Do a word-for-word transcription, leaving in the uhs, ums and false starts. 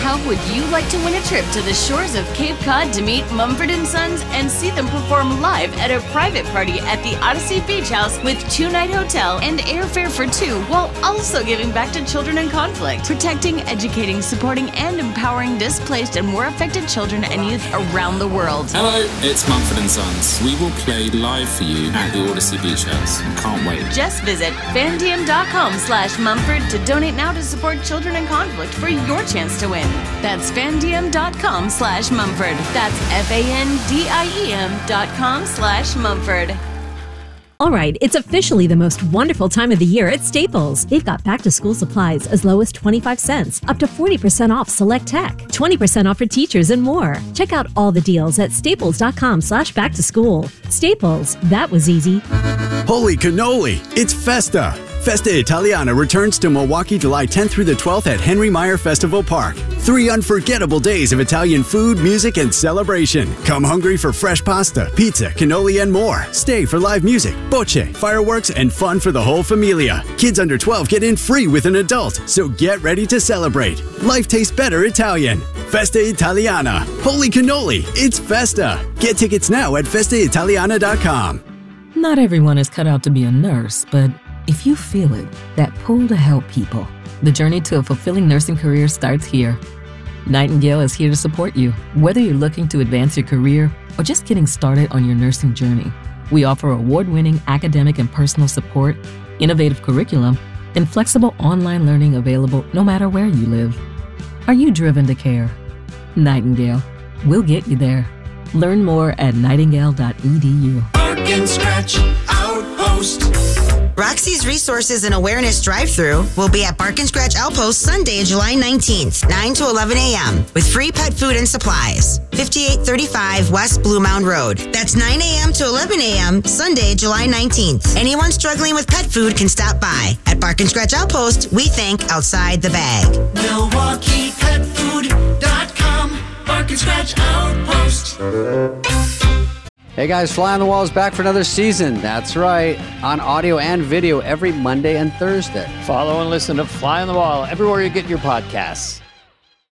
How would you like to win a trip to the shores of Cape Cod to meet Mumford and Sons and see them perform live at a private party at the Odyssey Beach House with two-night hotel and airfare for two, while also giving back to children in conflict, protecting, educating, supporting, and empowering displaced and war affected children and youth around the world. Hello, it's Mumford and Sons. We will play live for you at the Odyssey Beach House. Can't wait. Just visit fandiem.com slash Mumford to donate now to support children in conflict for your chance to win. That's fandiem.com slash Mumford. That's F-A-N-D-I-E-M dot com slash Mumford. All right, it's officially the most wonderful time of the year at Staples. They've got back-to-school supplies as low as twenty-five cents, up to forty percent off select tech, twenty percent off for teachers, and more. Check out all the deals at staples.com slash back-to-school. Staples, that was easy. Holy cannoli, it's Festa! Festa Italiana returns to Milwaukee July tenth through the twelfth at Henry Meyer Festival Park. Three unforgettable days of Italian food, music, and celebration. Come hungry for fresh pasta, pizza, cannoli, and more. Stay for live music, bocce, fireworks, and fun for the whole familia. Kids under twelve get in free with an adult, so get ready to celebrate. Life tastes better Italian. Festa Italiana. Holy cannoli, it's Festa. Get tickets now at festa italiana dot com. Not everyone is cut out to be a nurse, but if you feel it, that pull to help people, the journey to a fulfilling nursing career starts here. Nightingale is here to support you, whether you're looking to advance your career or just getting started on your nursing journey. We offer award-winning academic and personal support, innovative curriculum, and flexible online learning available no matter where you live. Are you driven to care? Nightingale. We'll get you there. Learn more at nightingale dot e d u. Bark and Scratch Outpost. Roxy's Resources and Awareness Drive-Thru will be at Bark and Scratch Outpost Sunday, July nineteenth, nine to eleven a.m. with free pet food and supplies. fifty-eight thirty-five West Blue Mound Road. That's nine a.m. to eleven a.m. Sunday, July nineteenth. Anyone struggling with pet food can stop by. At Bark and Scratch Outpost, we think outside the bag. Milwaukee Pet Food dot com. Bark and Scratch Outpost. Hey guys, Fly on the Wall is back for another season. That's right, on audio and video every Monday and Thursday. Follow and listen to Fly on the Wall everywhere you get your podcasts.